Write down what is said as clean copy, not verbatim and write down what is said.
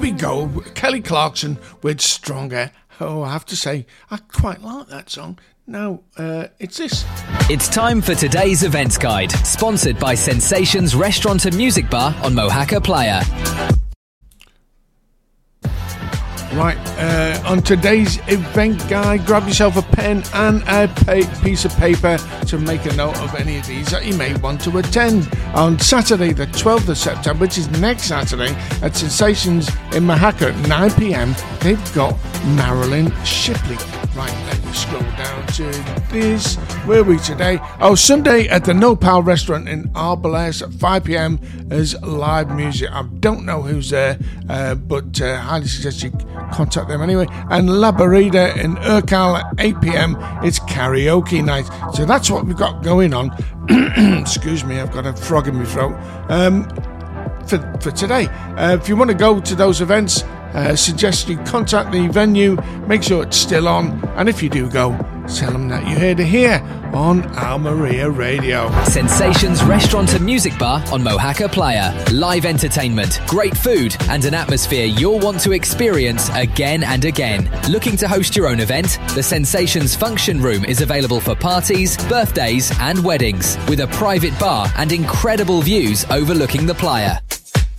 we go. Kelly Clarkson with Stronger. Oh, I have to say, I quite like that song. Now, it's this. It's time for today's events guide, sponsored by Sensations Restaurant and Music Bar on Mohaca Playa. Right, on today's event guide, grab yourself a pen and a piece of paper to make a note of any of these that you may want to attend. On Saturday, the 12th of September, which is next Saturday, at Sensations in Mohaca at 9 p.m, they've got Marilyn Shipley. Right, let me scroll down to this. Where are we today? Oh, Sunday at the Nopal Restaurant in Arbalest at 5 p.m. is live music. I don't know who's there, but highly suggest you contact them anyway. And La Barida in Urcal at 8 p.m. It's karaoke night. So that's what we've got going on. Excuse me, I've got a frog in my throat. For today, if you want to go to those events, suggest you contact the venue, make sure it's still on, and if you do go, tell them that you heard it here on Almeria Radio. Sensations Restaurant and Music Bar on Mohaca Playa. Live entertainment, great food, and an atmosphere you'll want to experience again and again. Looking to host your own event? The Sensations Function Room is available for parties, birthdays, and weddings, with a private bar and incredible views overlooking the playa.